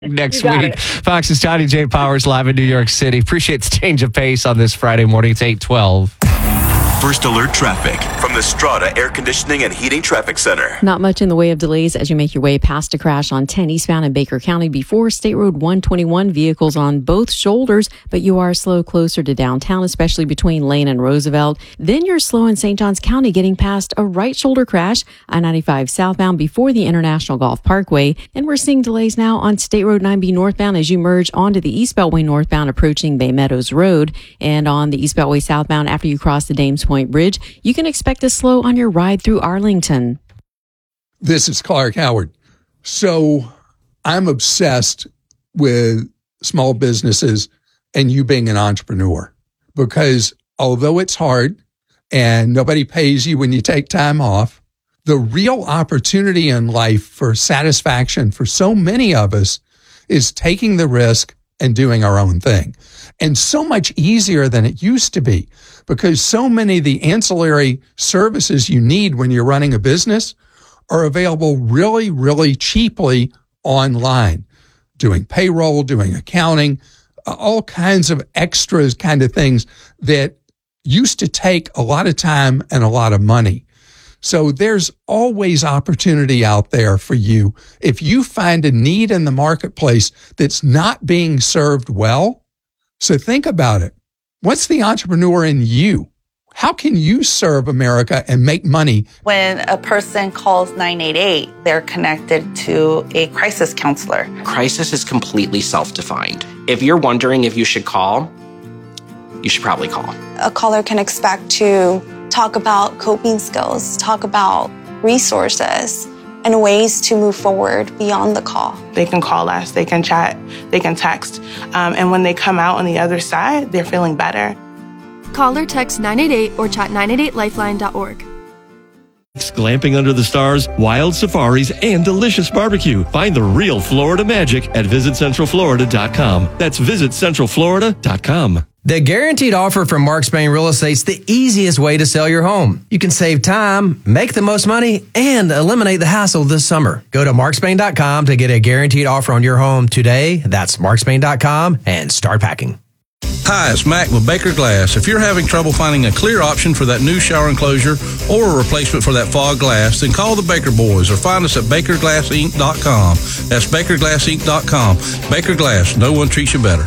next week. Fox's Tiny J Powers live in New York City. Appreciate the change of pace on this Friday morning. It's 8:12. First Alert Traffic from the Strata Air Conditioning and Heating Traffic Center. Not much in the way of delays as you make your way past a crash on 10 eastbound in Baker County before State Road 121. Vehicles on both shoulders, but you are slow closer to downtown, especially between Lane and Roosevelt. Then you're slow in St. Johns County getting past a right shoulder crash, I-95 southbound before the International Golf Parkway. And we're seeing delays now on State Road 9B northbound as you merge onto the East Beltway northbound approaching Bay Meadows Road. And on the East Beltway southbound after you cross the Dames Point Bridge, you can expect a slow on your ride through Arlington. This is Clark Howard. So I'm obsessed with small businesses and you being an entrepreneur, because although it's hard and nobody pays you when you take time off, the real opportunity in life for satisfaction for so many of us is taking the risk and doing our own thing. And so much easier than it used to be, because so many of the ancillary services you need when you're running a business are available really, really cheaply online. Doing payroll, doing accounting, all kinds of extras kind of things that used to take a lot of time and a lot of money. So there's always opportunity out there for you. If you find a need in the marketplace that's not being served well, so think about it. What's the entrepreneur in you? How can you serve America and make money? When a person calls 988, they're connected to a crisis counselor. Crisis is completely self-defined. If you're wondering if you should call, you should probably call. A caller can expect to talk about coping skills, talk about resources, and ways to move forward beyond the call. They can call us, they can chat, they can text, and when they come out on the other side, they're feeling better. Call or text 988 or chat 988lifeline.org. Glamping under the stars, wild safaris, and delicious barbecue. Find the real Florida magic at visitcentralflorida.com. That's visitcentralflorida.com. The Guaranteed Offer from Mark Spain Real Estate's the easiest way to sell your home. You can save time, make the most money, and eliminate the hassle this summer. Go to markspain.com to get a guaranteed offer on your home today. That's markspain.com and start packing. Hi, it's Mac with Baker Glass. If you're having trouble finding a clear option for that new shower enclosure or a replacement for that fog glass, then call the Baker Boys or find us at bakerglassinc.com. That's bakerglassinc.com. Baker Glass, no one treats you better.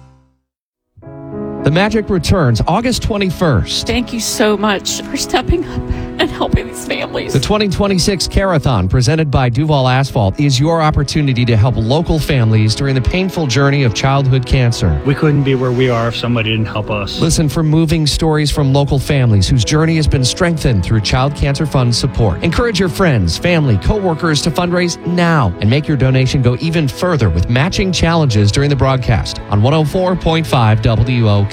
The Magic returns August 21st. Thank you so much for stepping up and helping these families. The 2026 Carathon, presented by Duval Asphalt, is your opportunity to help local families during the painful journey of childhood cancer. We couldn't be where we are if somebody didn't help us. Listen for moving stories from local families whose journey has been strengthened through Child Cancer Fund support. Encourage your friends, family, co-workers to fundraise now and make your donation go even further with matching challenges during the broadcast on 104.5 WOKV.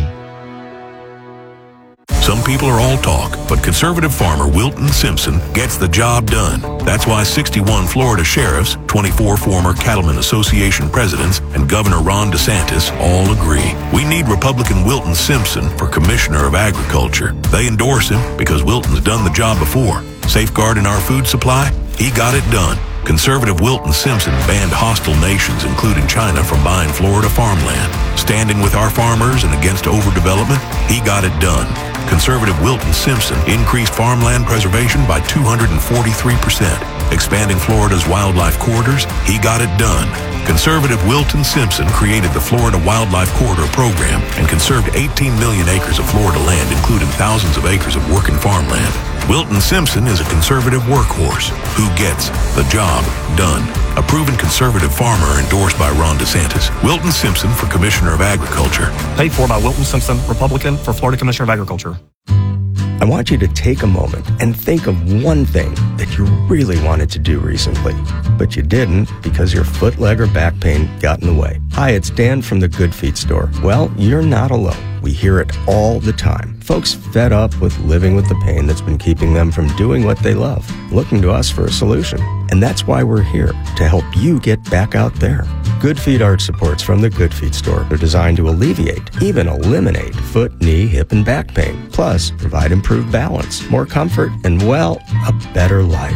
Some people are all talk, but conservative farmer Wilton Simpson gets the job done. That's why 61 Florida sheriffs, 24 former Cattlemen Association presidents, and Governor Ron DeSantis all agree. We need Republican Wilton Simpson for Commissioner of Agriculture. They endorse him because Wilton's done the job before. Safeguarding our food supply? He got it done. Conservative Wilton Simpson banned hostile nations, including China, from buying Florida farmland. Standing with our farmers and against overdevelopment? He got it done. Conservative Wilton Simpson increased farmland preservation by 243%. Expanding Florida's wildlife corridors? He got it done. Conservative Wilton Simpson created the Florida Wildlife Corridor Program and conserved 18 million acres of Florida land, including thousands of acres of working farmland. Wilton Simpson is a conservative workhorse who gets the job done. A proven conservative farmer endorsed by Ron DeSantis. Wilton Simpson for Commissioner of Agriculture. Paid for by Wilton Simpson, Republican, for Florida Commissioner of Agriculture. I want you to take a moment and think of one thing that you really wanted to do recently, but you didn't because your foot, leg, or back pain got in the way. Hi, it's Dan from the Good Feet store. Well, you're not alone. We hear it all the time. Folks fed up with living with the pain that's been keeping them from doing what they love, looking to us for a solution. And that's why we're here, to help you get back out there. Good Feet arch supports from the Good Feet store are designed to alleviate, even eliminate, foot, knee, hip, and back pain. Plus, provide improved balance, more comfort, and, well, a better life.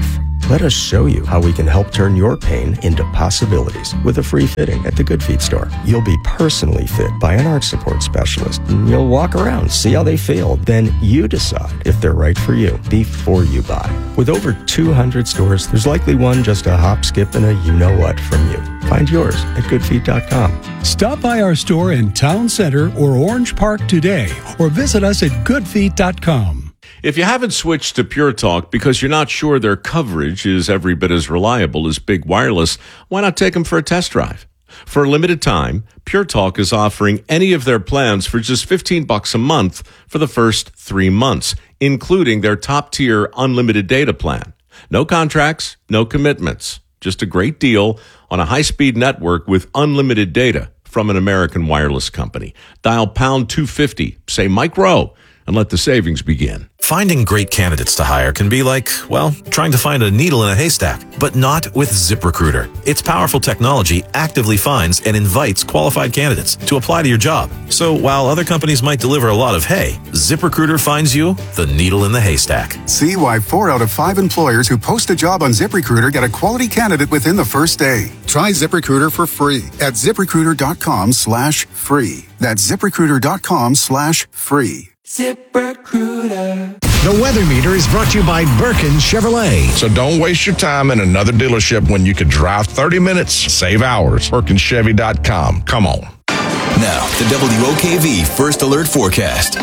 Let us show you how we can help turn your pain into possibilities with a free fitting at the Good Feet store. You'll be personally fit by an arch support specialist, and you'll walk around, see how they feel. Then you decide if they're right for you before you buy. With over 200 stores, there's likely one just a hop, skip, and a you-know-what from you. Find yours at goodfeet.com. Stop by our store in Town Center or Orange Park today, or visit us at goodfeet.com. If you haven't switched to Pure Talk because you're not sure their coverage is every bit as reliable as Big Wireless, why not take them for a test drive? For a limited time, Pure Talk is offering any of their plans for just $15 a month for the first 3 months, including their top-tier unlimited data plan. No contracts, no commitments. Just a great deal on a high-speed network with unlimited data from an American wireless company. Dial pound 250, say Mike Rowe, and let the savings begin. Finding great candidates to hire can be like, well, trying to find a needle in a haystack, but not with ZipRecruiter. Its powerful technology actively finds and invites qualified candidates to apply to your job. So while other companies might deliver a lot of hay, ZipRecruiter finds you the needle in the haystack. See why 4 out of 5 employers who post a job on ZipRecruiter get a quality candidate within the first day. Try ZipRecruiter for free at ZipRecruiter.com/free. That's ZipRecruiter.com/free. ZipRecruiter. The Weather Meter is brought to you by Birkin Chevrolet. So don't waste your time in another dealership when you could drive 30 minutes, save hours. BirkinChevy.com. Come on. Now, the WOKV First Alert Forecast.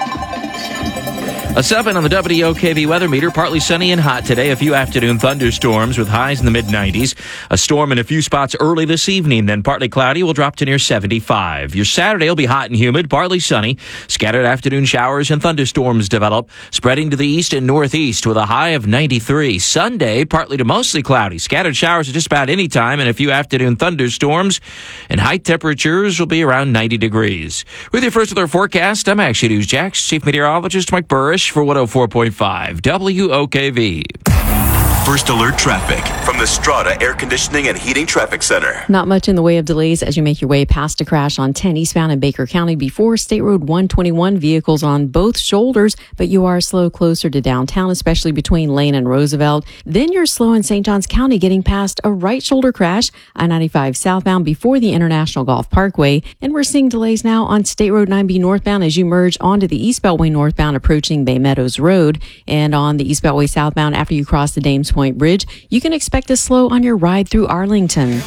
A 7 on the WOKV weather meter. Partly sunny and hot today. A few afternoon thunderstorms with highs in the mid-90s. A storm in a few spots early this evening. Then partly cloudy will drop to near 75. Your Saturday will be hot and humid, partly sunny. Scattered afternoon showers and thunderstorms develop, spreading to the east and northeast with a high of 93. Sunday, partly to mostly cloudy. Scattered showers at just about any time and a few afternoon thunderstorms. And high temperatures will be around 90 degrees. With your First Alert forecast, I'm Action News Jax Chief Meteorologist Mike Burrish for 104.5 WOKV. First Alert traffic from the Strata Air Conditioning and Heating Traffic Center. Not much in the way of delays as you make your way past a crash on 10 eastbound in Baker County before State Road 121. Vehicles on both shoulders, but you are slow closer to downtown, especially between Lane and Roosevelt. Then you're slow in St. Johns County getting past a right shoulder crash, I-95 southbound before the International Golf Parkway. And we're seeing delays now on State Road 9B northbound as you merge onto the East Beltway northbound approaching Bay Meadows Road. And on the East Beltway southbound after you cross the Dames Point Bridge, you can expect to slow on your ride through Arlington.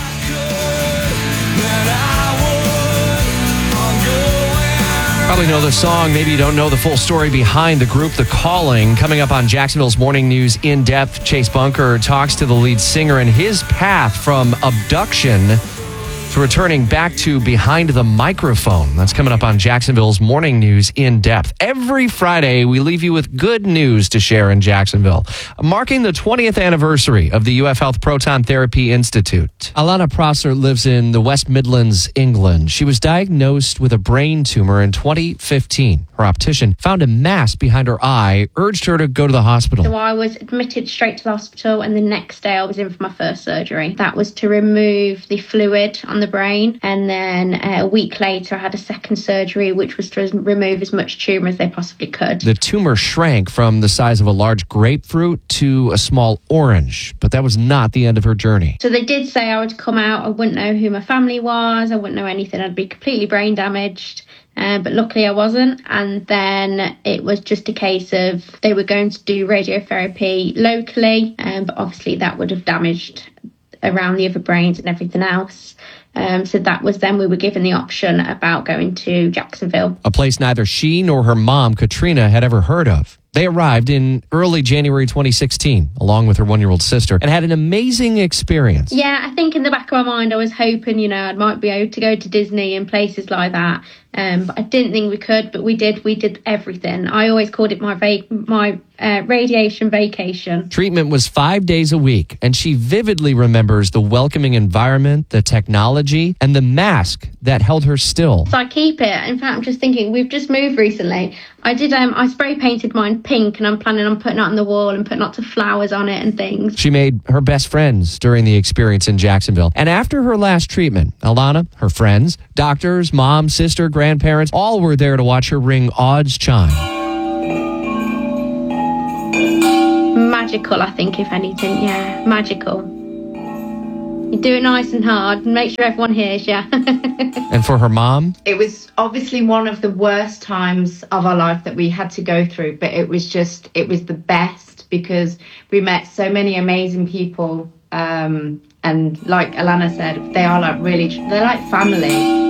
Probably know the song. Maybe you don't know the full story behind the group The Calling. Coming up on Jacksonville's Morning News In Depth, Chase Bunker talks to the lead singer and his path from abduction to returning back to behind the microphone. That's coming up on Jacksonville's Morning News In Depth. Every Friday, we leave you with good news to share in Jacksonville, marking the 20th anniversary of the UF Health Proton Therapy Institute. Alana Prosser lives in the West Midlands, England. She was diagnosed with a brain tumor in 2015. Her optician found a mass behind her eye, urged her to go to the hospital. So I was admitted straight to the hospital, and the next day I was in for my first surgery. That was to remove the fluid on the brain, and then a week later I had a second surgery, which was to remove as much tumour as they possibly could. The tumor shrank from the size of a large grapefruit to a small orange, but that was not the end of her journey. So they did say I would come out, I wouldn't know who my family was, I wouldn't know anything, I'd be completely brain damaged. But luckily I wasn't. And then it was just a case of they were going to do radiotherapy locally, but obviously that would have damaged around the other brains and everything else. So that was then we were given the option about going to Jacksonville. A place neither she nor her mom, Katrina, had ever heard of. They arrived in early January 2016, along with her 1-year-old sister, and had an amazing experience. Yeah, I think in the back of my mind, I was hoping, I might be able to go to Disney and places like that. But I didn't think we could, but we did. We did everything. I always called it my radiation vacation. Treatment was 5 days a week, and she vividly remembers the welcoming environment, the technology, and the mask that held her still. So I keep it. In fact, I'm just thinking, we've just moved recently. I did. I spray painted mine pink, and I'm planning on putting it on the wall and putting lots of flowers on it and things. She made her best friends during the experience in Jacksonville. And after her last treatment, Alana, her friends, doctors, mom, sister, grandparents, all were there to watch her ring odds chime. magical, I think, if anything. Yeah, magical. You do it nice and hard and make sure everyone hears you. And for her mom? It was obviously one of the worst times of our life that we had to go through, but it was the best because we met so many amazing people. And like Alana said, they're like family.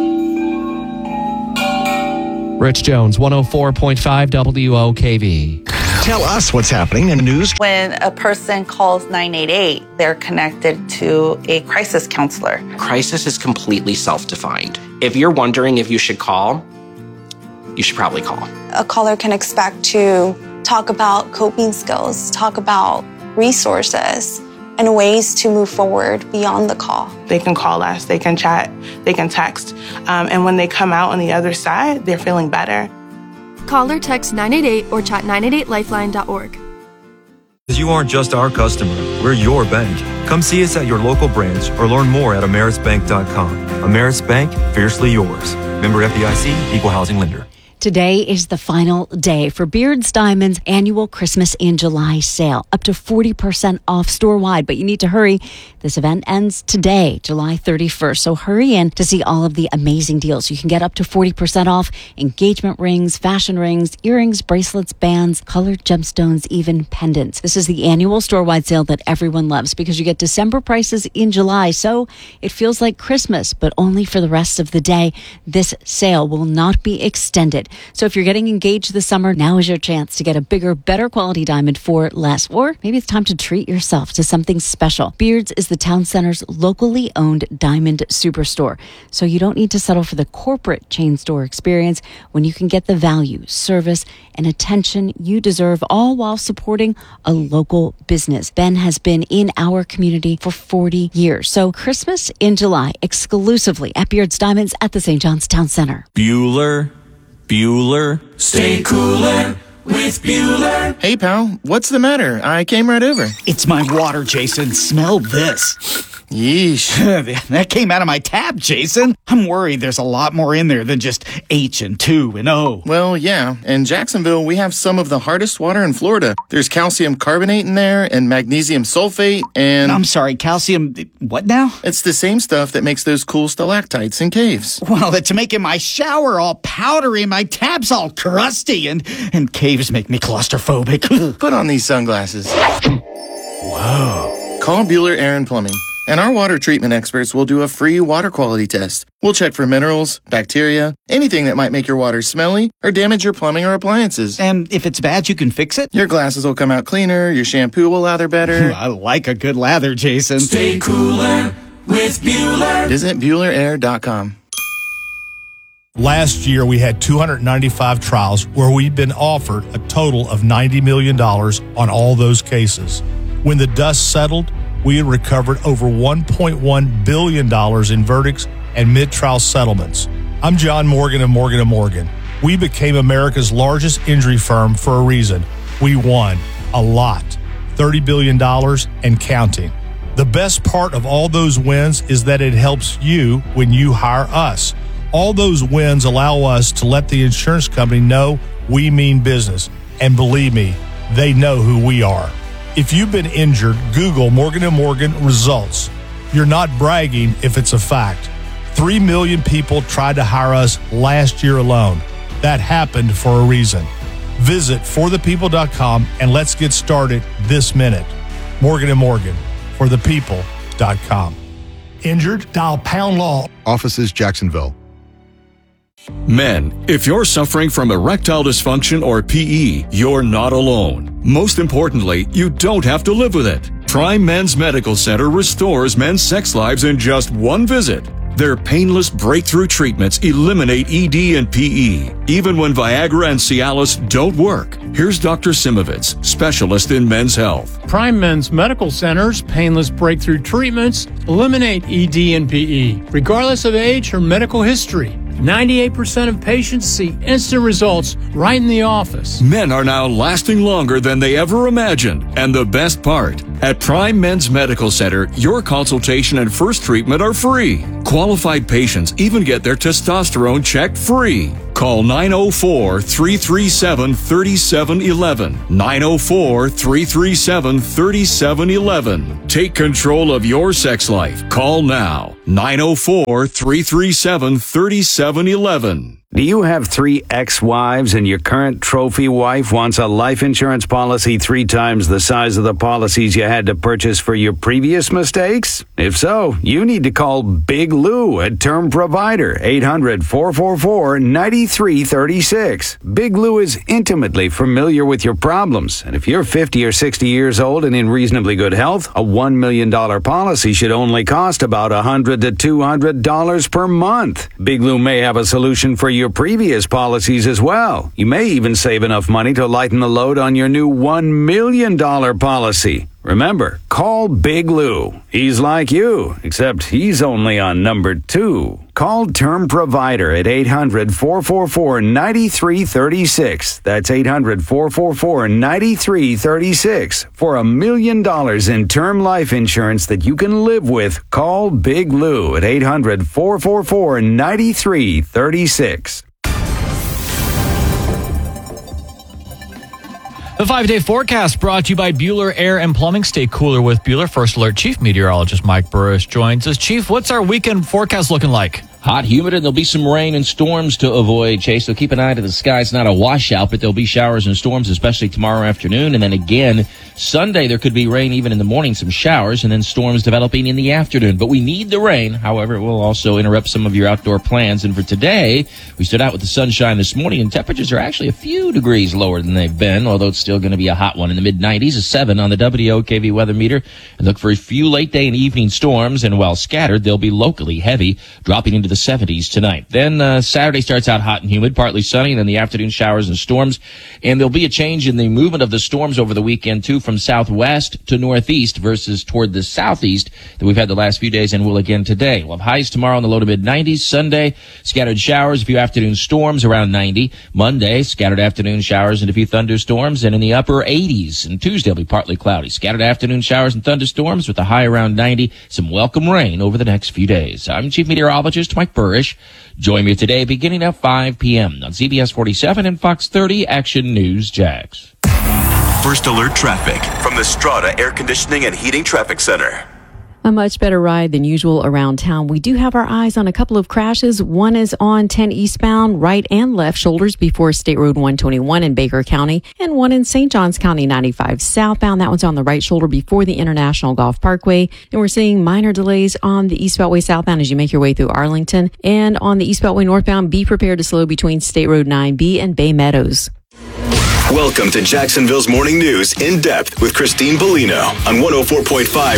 Rich Jones, 104.5 WOKV. Tell us what's happening in the news. When a person calls 988, they're connected to a crisis counselor. Crisis is completely self-defined. If you're wondering if you should call, you should probably call. A caller can expect to talk about coping skills, talk about resources, and ways to move forward beyond the call. They can call us, they can chat, they can text, and when they come out on the other side, they're feeling better. Call or text 988 or chat 988lifeline.org. You aren't just our customer, we're your bank. Come see us at your local branch or learn more at amerisbank.com. Ameris Bank, fiercely yours. Member FDIC, Equal Housing Lender. Today is the final day for Beards Diamond's annual Christmas in July sale. Up to 40% off store-wide, but you need to hurry. This event ends today, July 31st, so hurry in to see all of the amazing deals. You can get up to 40% off engagement rings, fashion rings, earrings, bracelets, bands, colored gemstones, even pendants. This is the annual store-wide sale that everyone loves because you get December prices in July, so it feels like Christmas, but only for the rest of the day. This sale will not be extended. So if you're getting engaged this summer, now is your chance to get a bigger, better quality diamond for less. Or maybe it's time to treat yourself to something special. Beards is the town center's locally owned diamond superstore. So you don't need to settle for the corporate chain store experience when you can get the value, service, and attention you deserve, all while supporting a local business. Ben has been in our community for 40 years. So Christmas in July, exclusively at Beards Diamonds at the St. John's Town Center. Bueller. Stay cooler with Bueller. Hey, pal, what's the matter? I came right over. It's my water, Jason. Smell this. Yeesh. That came out of my tap, Jason. I'm worried there's a lot more in there than just H and 2 and O. Well, yeah. In Jacksonville, we have some of the hardest water in Florida. There's calcium carbonate in there and magnesium sulfate and... I'm sorry, calcium... what now? It's the same stuff that makes those cool stalactites in caves. Well, it's making my shower all powdery and my tap's all crusty and caves make me claustrophobic. Put on these sunglasses. Whoa. Call Bueller Air and Plumbing. And our water treatment experts will do a free water quality test. We'll check for minerals, bacteria, anything that might make your water smelly or damage your plumbing or appliances. And if it's bad, you can fix it? Your glasses will come out cleaner, your shampoo will lather better. I like a good lather, Jason. Stay cooler with Bueller. Visit BuellerAir.com. Last year, we had 295 trials where we'd been offered a total of $90 million on all those cases. When the dust settled, we had recovered over $1.1 billion in verdicts and mid-trial settlements. I'm John Morgan of Morgan & Morgan. We became America's largest injury firm for a reason. We won a lot, $30 billion and counting. The best part of all those wins is that it helps you when you hire us. All those wins allow us to let the insurance company know we mean business. And believe me, they know who we are. If you've been injured, Google Morgan & Morgan results. You're not bragging if it's a fact. 3 million people tried to hire us last year alone. That happened for a reason. Visit forthepeople.com and let's get started this minute. Morgan & Morgan, forthepeople.com. Injured? Dial pound law. Offices Jacksonville. Men, if you're suffering from erectile dysfunction or PE, you're not alone. Most importantly, you don't have to live with it. Prime Men's Medical Center restores men's sex lives in just one visit. Their painless breakthrough treatments eliminate ED and PE, even when Viagra and Cialis don't work. Here's Dr. Simovitz, specialist in men's health. Prime Men's Medical Center's painless breakthrough treatments eliminate ED and PE, regardless of age or medical history. 98% of patients see instant results right in the office. Men are now lasting longer than they ever imagined. And the best part, at Prime Men's Medical Center, your consultation and first treatment are free. Qualified patients even get their testosterone checked free. Call 904-337-3711. 904-337-3711. Take control of your sex life. Call now. 904-337-3711. Do you have 3 ex-wives and your current trophy wife wants a life insurance policy 3 times the size of the policies you had to purchase for your previous mistakes? If so, you need to call Big Lou at Term Provider, 800-444-9336. Big Lou is intimately familiar with your problems, and if you're 50 or 60 years old and in reasonably good health, a $1 million policy should only cost about $100 to $200 per month. Big Lou may have a solution for your previous policies as well. You may even save enough money to lighten the load on your new $1 million policy. Remember, call Big Lou. He's like you, except he's only on number 2. Call Term Provider at 800-444-9336. That's 800-444-9336. For $1 million in term life insurance that you can live with, call Big Lou at 800-444-9336. The 5-day forecast brought to you by Bueller Air and Plumbing. Stay cooler with Bueller. First Alert Chief Meteorologist Mike Burris joins us. Chief, what's our weekend forecast looking like? Hot, humid, and there'll be some rain and storms to avoid, Chase. So keep an eye to the sky. It's not a washout, but there'll be showers and storms, especially tomorrow afternoon. And then again, Sunday, there could be rain even in the morning, some showers, and then storms developing in the afternoon. But we need the rain. However, it will also interrupt some of your outdoor plans. And for today, we stood out with the sunshine this morning, and temperatures are actually a few degrees lower than they've been, although it's still going to be a hot one in the mid-90s, a 7 on the WOKV weather meter. And look for a few late day and evening storms, and while scattered, they'll be locally heavy, dropping into the 70s tonight. Then Saturday starts out hot and humid, partly sunny, and then the afternoon showers and storms. And there'll be a change in the movement of the storms over the weekend, too, from southwest to northeast versus toward the southeast that we've had the last few days and will again today. We'll have highs tomorrow in the low to mid-90s. Sunday, scattered showers, a few afternoon storms around 90. Monday, scattered afternoon showers and a few thunderstorms, and in the upper 80s. And Tuesday will be partly cloudy. Scattered afternoon showers and thunderstorms with a high around 90. Some welcome rain over the next few days. I'm Chief Meteorologist Mike Burris. Join me today beginning at 5 p.m. on CBS 47 and Fox 30 Action News Jax. First Alert Traffic from the Strata Air Conditioning and Heating Traffic Center. A much better ride than usual around town. We do have our eyes on a couple of crashes. One is on 10 eastbound, right and left shoulders before State Road 121 in Baker County, and one in St. Johns County 95 southbound. That one's on the right shoulder before the International Golf Parkway. And we're seeing minor delays on the East Beltway southbound as you make your way through Arlington. And on the East Beltway northbound, be prepared to slow between State Road 9B and Bay Meadows. Welcome to Jacksonville's Morning News in Depth with Christine Bellino on 104.5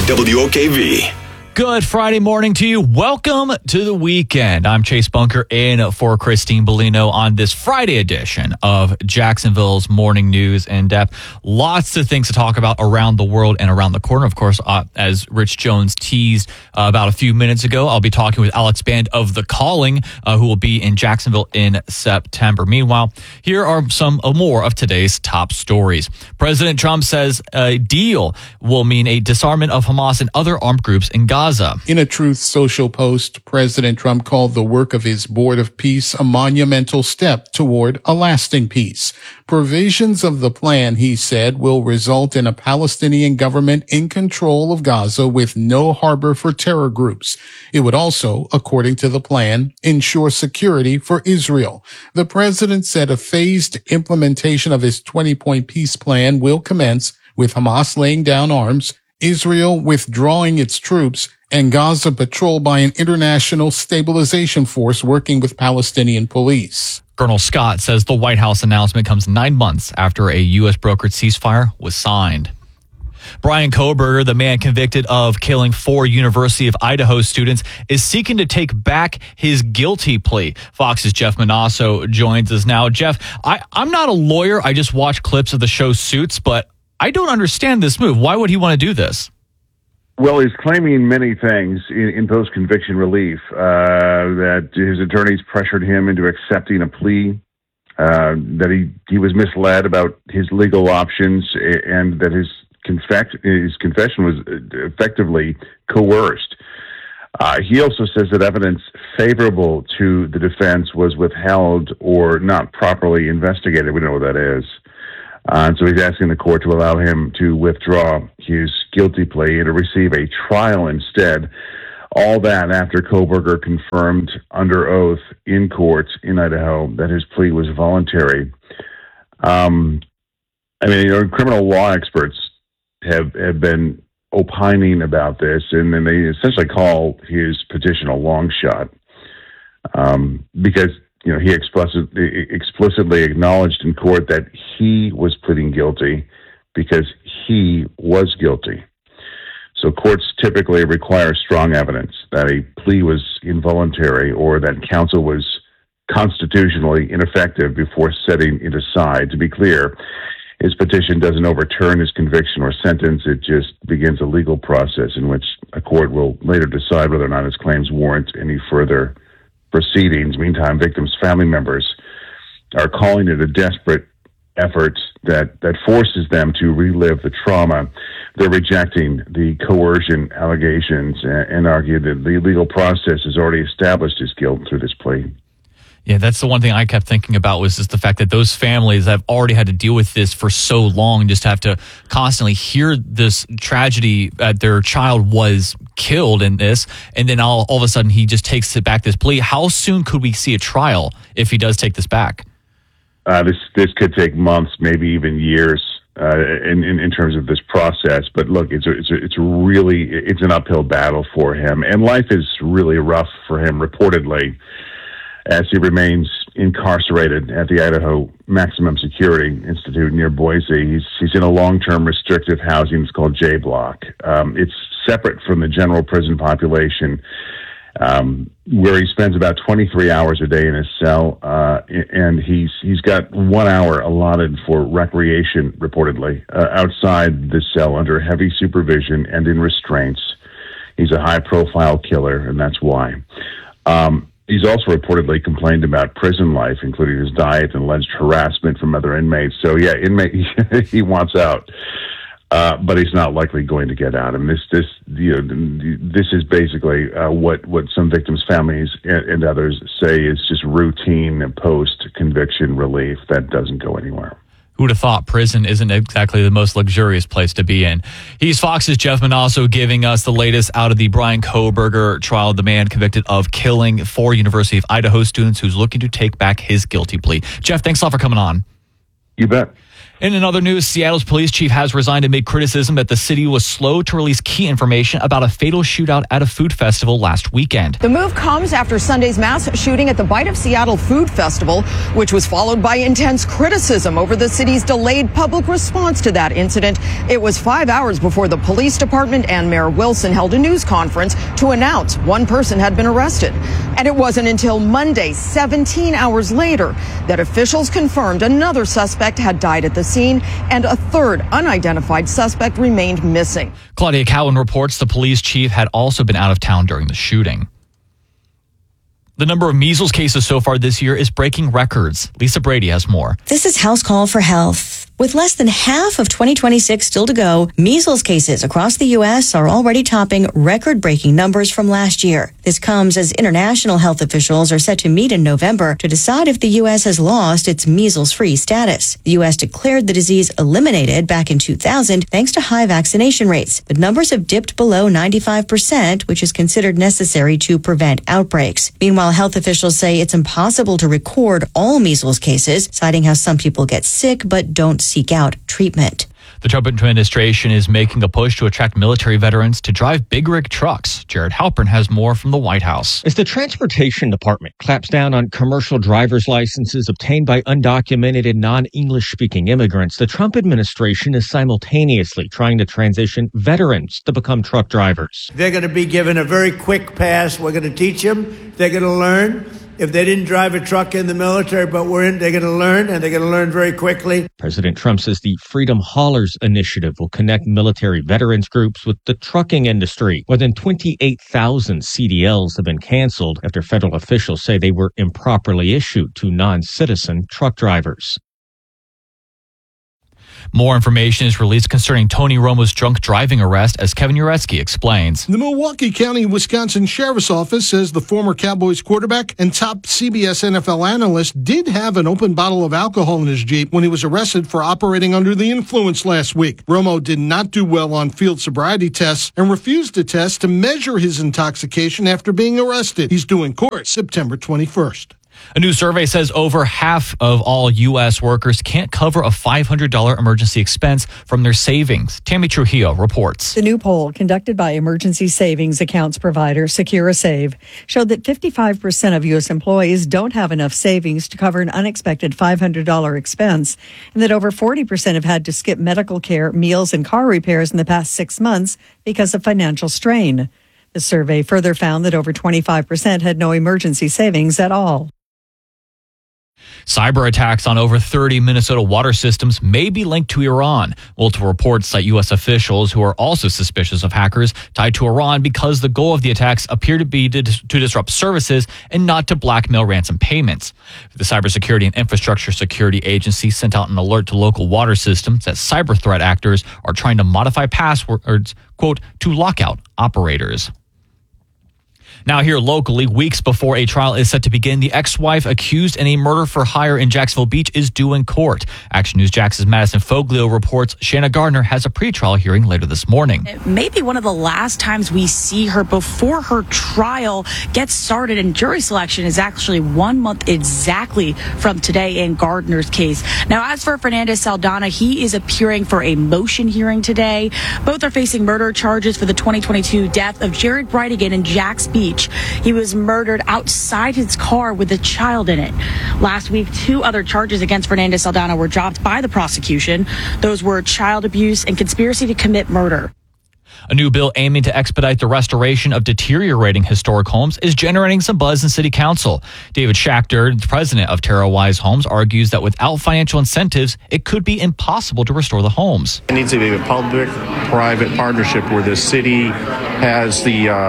WOKV. Good Friday morning to you. Welcome to the weekend. I'm Chase Bunker in for Christine Bellino on this Friday edition of Jacksonville's Morning News in Depth. Lots of things to talk about around the world and around the corner. Of course, as Rich Jones teased about a few minutes ago, I'll be talking with Alex Band of The Calling, who will be in Jacksonville in September. Meanwhile, here are some more of today's top stories. President Trump says a deal will mean a disarmament of Hamas and other armed groups in Gaza. In a Truth Social post, President Trump called the work of his Board of Peace a monumental step toward a lasting peace. Provisions of the plan, he said, will result in a Palestinian government in control of Gaza with no harbor for terror groups. It would also, according to the plan, ensure security for Israel. The president said a phased implementation of his 20-point peace plan will commence with Hamas laying down arms, Israel withdrawing its troops, and Gaza patrolled by an international stabilization force working with Palestinian police. Colonel Scott says the White House announcement comes 9 months after a U.S. brokered ceasefire was signed. Brian Kohberger, the man convicted of killing 4 University of Idaho students, is seeking to take back his guilty plea. Fox's Jeff Manasso joins us now. Jeff, I'm not a lawyer. I just watch clips of the show Suits, but I don't understand this move. Why would he want to do this? Well, he's claiming many things in post-conviction relief, that his attorneys pressured him into accepting a plea, that he was misled about his legal options, and that his confession was effectively coerced. He also says that evidence favorable to the defense was withheld or not properly investigated. We don't know what that is. And so he's asking the court to allow him to withdraw his guilty plea and to receive a trial instead. All that after Kohberger confirmed under oath in court in Idaho that his plea was voluntary. Criminal law experts have been opining about this, and then they essentially call his petition a long shot because he explicitly acknowledged in court that he was pleading guilty because he was guilty. So courts typically require strong evidence that a plea was involuntary or that counsel was constitutionally ineffective before setting it aside. To be clear, his petition doesn't overturn his conviction or sentence. It just begins a legal process in which a court will later decide whether or not his claims warrant any further proceedings. Meantime, victims' family members are calling it a desperate effort that forces them to relive the trauma. They're rejecting the coercion allegations and argue that the legal process has already established his guilt through this plea. Yeah, that's the one thing I kept thinking about was just the fact that those families have already had to deal with this for so long, just have to constantly hear this tragedy that their child was killed in this, and then all of a sudden he just takes back this plea. How soon could we see a trial if he does take this back? This could take months, maybe even years, in terms of this process. But look, it's an uphill battle for him, and life is really rough for him, reportedly, as he remains incarcerated at the Idaho Maximum Security Institute near Boise. He's in a long-term restrictive housing. It's called J Block. It's separate from the general prison population, where he spends about 23 hours a day in his cell, and he's got 1 hour allotted for recreation, reportedly, outside the cell under heavy supervision and in restraints. He's a high-profile killer, and that's why. He's also reportedly complained about prison life, including his diet and alleged harassment from other inmates. So, yeah, he wants out, but he's not likely going to get out. And this is basically what some victims' families and others say is just routine post-conviction relief that doesn't go anywhere. Who would have thought prison isn't exactly the most luxurious place to be in? He's Fox's Jeff Manasso giving us the latest out of the Bryan Kohberger trial, the man convicted of killing 4 University of Idaho students who's looking to take back his guilty plea. Jeff, thanks a lot for coming on. You bet. In another news, Seattle's police chief has resigned amid criticism that the city was slow to release key information about a fatal shootout at a food festival last weekend. The move comes after Sunday's mass shooting at the Bite of Seattle Food Festival, which was followed by intense criticism over the city's delayed public response to that incident. It was 5 hours before the police department and Mayor Wilson held a news conference to announce one person had been arrested. And it wasn't until Monday, 17 hours later, that officials confirmed another suspect had died at the scene and a third unidentified suspect remained missing. Claudia Cowan reports the police chief had also been out of town during the shooting. The number of measles cases so far this year is breaking records. Lisa Brady has more. This is House Call for Health. With less than half of 2026 still to go, measles cases across the U.S. are already topping record-breaking numbers from last year. This comes as international health officials are set to meet in November to decide if the U.S. has lost its measles-free status. The U.S. declared the disease eliminated back in 2000 thanks to high vaccination rates, but numbers have dipped below 95%, which is considered necessary to prevent outbreaks. Meanwhile, health officials say it's impossible to record all measles cases, citing how some people get sick but don't seek out treatment. The Trump administration is making a push to attract military veterans to drive big rig trucks. Jared Halpern has more from the White House. As the Transportation Department clamps down on commercial driver's licenses obtained by undocumented and non-English speaking immigrants, the Trump administration is simultaneously trying to transition veterans to become truck drivers. They're going to be given a very quick pass. We're going to teach them. They're going to learn. If they didn't drive a truck in the military, but they're going to learn, and they're going to learn very quickly. President Trump says the Freedom Haulers initiative will connect military veterans groups with the trucking industry. More than 28,000 CDLs have been canceled after federal officials say they were improperly issued to non-citizen truck drivers. More information is released concerning Tony Romo's drunk driving arrest, as Kevin Uretsky explains. The Milwaukee County, Wisconsin Sheriff's Office says the former Cowboys quarterback and top CBS NFL analyst did have an open bottle of alcohol in his Jeep when he was arrested for operating under the influence last week. Romo did not do well on field sobriety tests and refused to test to measure his intoxication after being arrested. He's due in court September 21st. A new survey says over half of all U.S. workers can't cover a $500 emergency expense from their savings. Tammy Trujillo reports. The new poll conducted by emergency savings accounts provider SecuraSave showed that 55% of U.S. employees don't have enough savings to cover an unexpected $500 expense, and that over 40% have had to skip medical care, meals, and car repairs in the past 6 months because of financial strain. The survey further found that over 25% had no emergency savings at all. Cyber attacks on over 30 Minnesota water systems may be linked to Iran. Multiple reports cite U.S. officials who are also suspicious of hackers tied to Iran because the goal of the attacks appear to be to disrupt services and not to blackmail ransom payments. The Cybersecurity and Infrastructure Security Agency sent out an alert to local water systems that cyber threat actors are trying to modify passwords, quote, to lock out operators. Now here locally, weeks before a trial is set to begin, the ex-wife accused in a murder for hire in Jacksonville Beach is due in court. Action News Jax's Madison Foglio reports Shanna Gardner has a pretrial hearing later this morning. It may be one of the last times we see her before her trial gets started, and jury selection is actually 1 month exactly from today in Gardner's case. Now, as for Fernandez Saldana, he is appearing for a motion hearing today. Both are facing murder charges for the 2022 death of Jared Brightigan in Jacks Beach. He was murdered outside his car with a child in it. Last week, 2 other charges against Fernandez Saldana were dropped by the prosecution. Those were child abuse and conspiracy to commit murder. A new bill aiming to expedite the restoration of deteriorating historic homes is generating some buzz in City Council. David Schachter, the president of Terra Wise Homes, argues that without financial incentives, it could be impossible to restore the homes. It needs to be a public-private partnership where the city has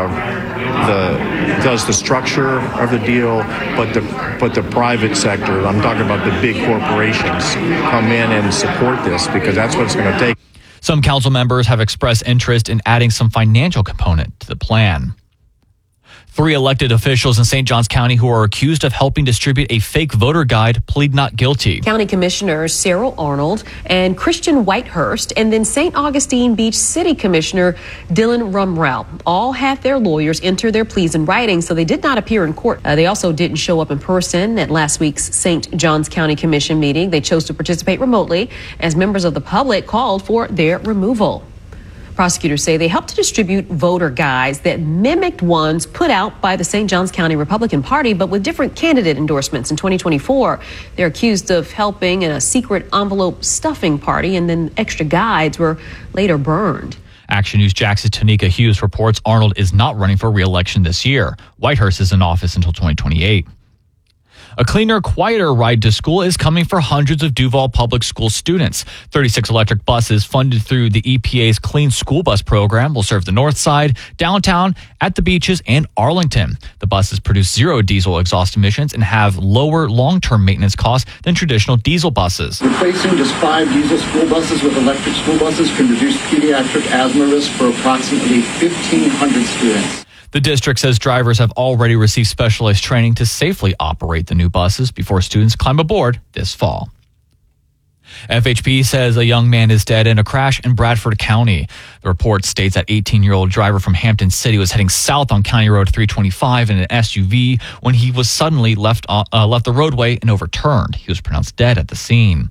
does the structure of the deal, but the private sector, I'm talking about the big corporations, come in and support this, because that's what it's going to take. Some council members have expressed interest in adding some financial component to the plan. 3 elected officials in St. Johns County who are accused of helping distribute a fake voter guide plead not guilty. County Commissioners Cyril Arnold and Christian Whitehurst, and then St. Augustine Beach City Commissioner Dylan Rumrell all had their lawyers enter their pleas in writing, so they did not appear in court. They also didn't show up in person at last week's St. Johns County Commission meeting. They chose to participate remotely as members of the public called for their removal. Prosecutors say they helped to distribute voter guides that mimicked ones put out by the St. Johns County Republican Party, but with different candidate endorsements in 2024. They're accused of helping in a secret envelope stuffing party, and then extra guides were later burned. Action News Jax's Tanika Hughes reports Arnold is not running for re-election this year. Whitehurst is in office until 2028. A cleaner, quieter ride to school is coming for hundreds of Duval Public School students. 36 electric buses funded through the EPA's Clean School Bus program will serve the North Side, downtown, at the beaches, and Arlington. The buses produce 0 diesel exhaust emissions and have lower long-term maintenance costs than traditional diesel buses. Replacing just 5 diesel school buses with electric school buses can reduce pediatric asthma risk for approximately 1,500 students. The district says drivers have already received specialized training to safely operate the new buses before students climb aboard this fall. FHP says a young man is dead in a crash in Bradford County. The report states that 18-year-old driver from Hampton City was heading south on County Road 325 in an SUV when he was suddenly left the roadway and overturned. He was pronounced dead at the scene.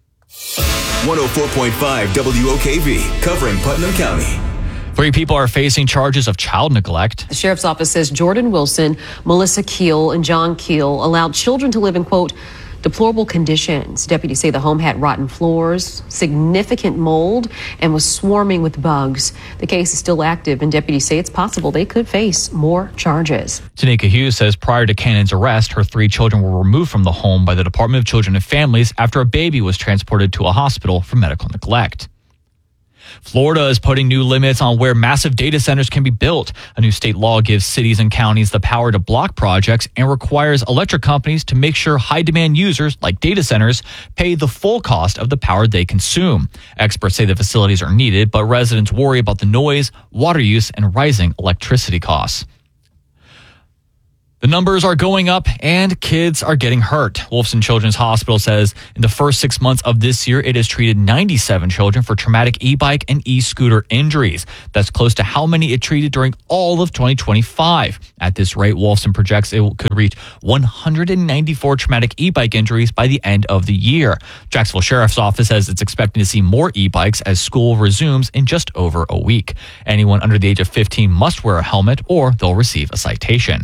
104.5 WOKV, covering Putnam County. 3 people are facing charges of child neglect. The sheriff's office says Jordan Wilson, Melissa Keel, and John Keel allowed children to live in, quote, deplorable conditions. Deputies say the home had rotten floors, significant mold, and was swarming with bugs. The case is still active, and deputies say it's possible they could face more charges. Tanika Hughes says prior to Cannon's arrest, her 3 children were removed from the home by the Department of Children and Families after a baby was transported to a hospital for medical neglect. Florida is putting new limits on where massive data centers can be built. A new state law gives cities and counties the power to block projects and requires electric companies to make sure high-demand users, like data centers, pay the full cost of the power they consume. Experts say the facilities are needed, but residents worry about the noise, water use, and rising electricity costs. The numbers are going up and kids are getting hurt. Wolfson Children's Hospital says in the first 6 months of this year, it has treated 97 children for traumatic e-bike and e-scooter injuries. That's close to how many it treated during all of 2025. At this rate, Wolfson projects it could reach 194 traumatic e-bike injuries by the end of the year. Jacksonville Sheriff's Office says it's expecting to see more e-bikes as school resumes in just over a week. Anyone under the age of 15 must wear a helmet or they'll receive a citation.